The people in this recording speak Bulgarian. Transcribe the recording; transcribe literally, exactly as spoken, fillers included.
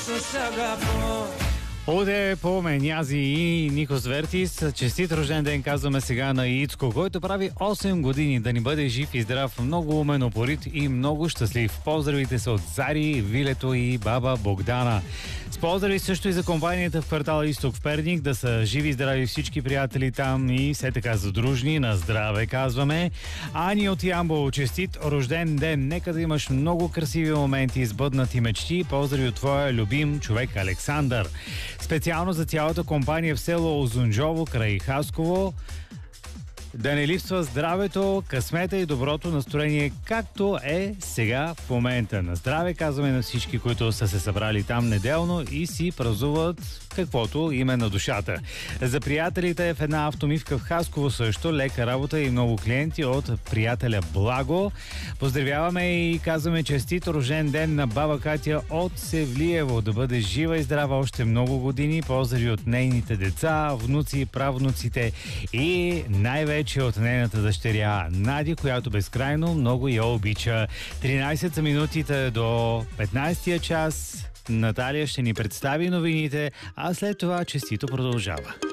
Оде по Менязи и Никос Вертис. Честит рожден ден казваме сега на Ицко, който прави осем години. Да ни бъде жив и здрав, много умен, упорит и много щастлив. Поздравите са от Зари, Вилето и баба Богдана. С поздрави също и за компанията в квартала Изток в Перник. Да са живи и здрави всички приятели там и все така задружни. На здраве казваме. Ани от Ямбол, честит рожден ден. Нека да имаш много красиви моменти, сбъднати мечти. Поздрави от твоя любим човек Александър. Специално за цялата компания в село Озунджово край Хасково. Да не липсва здравето, късмета и доброто настроение, както е сега в момента. На здраве казваме на всички, които са се събрали там неделно и си празнуват каквото им е на душата. За приятелите в една автомивка в Хасково също лека работа и много клиенти от приятеля Благо. Поздравяваме и казваме честит рожден ден на баба Катя от Севлиево. Да бъде жива и здрава още много години. Поздрави от нейните деца, внуци, правнуците и най-вече от нейната дъщеря Нади, която безкрайно много я обича. тринайсет са минутите до петнайсетия час. Наталия ще ни представи новините, а след това честито продължава.